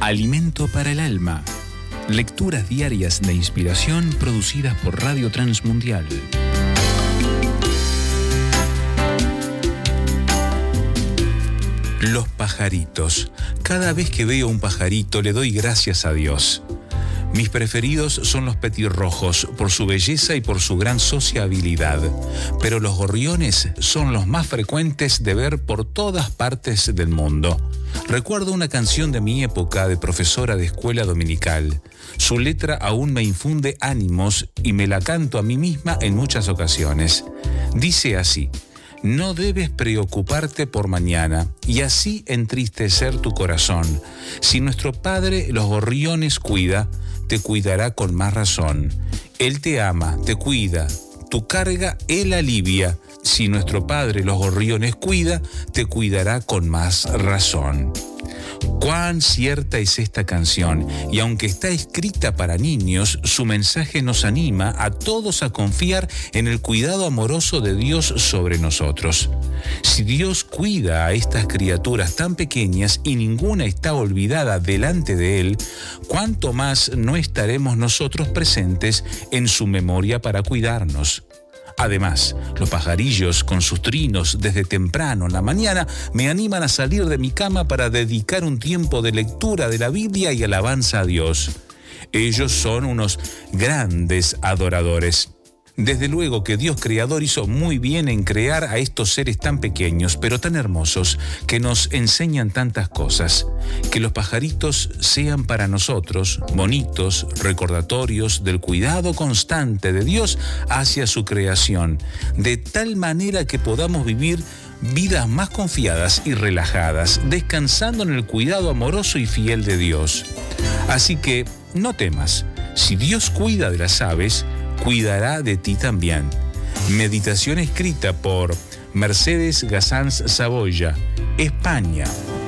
Alimento para el alma. Lecturas diarias de inspiración producidas por Radio Transmundial. Los pajaritos. Cada vez que veo un pajarito le doy gracias a Dios. Mis preferidos son los petirrojos, por su belleza y por su gran sociabilidad. Pero los gorriones son los más frecuentes de ver por todas partes del mundo. Recuerdo una canción de mi época de profesora de escuela dominical. Su letra aún me infunde ánimos y me la canto a mí misma en muchas ocasiones. Dice así: no debes preocuparte por mañana y así entristecer tu corazón. Si nuestro Padre los gorriones cuida, te cuidará con más razón. Él te ama, te cuida, tu carga Él alivia. Si nuestro Padre los gorriones cuida, te cuidará con más razón. Cuán cierta es esta canción, y aunque está escrita para niños, su mensaje nos anima a todos a confiar en el cuidado amoroso de Dios sobre nosotros. Si Dios cuida a estas criaturas tan pequeñas y ninguna está olvidada delante de Él, ¿cuánto más no estaremos nosotros presentes en su memoria para cuidarnos? Además, los pajarillos con sus trinos desde temprano en la mañana me animan a salir de mi cama para dedicar un tiempo de lectura de la Biblia y alabanza a Dios. Ellos son unos grandes adoradores. Desde luego que Dios creador hizo muy bien en crear a estos seres tan pequeños, pero tan hermosos, que nos enseñan tantas cosas. Que los pajaritos sean para nosotros bonitos recordatorios del cuidado constante de Dios hacia su creación, de tal manera que podamos vivir vidas más confiadas y relajadas, descansando en el cuidado amoroso y fiel de Dios. Así que no temas, si Dios cuida de las aves, cuidará de ti también. Meditación escrita por Mercedes Gasanz Saboya, España.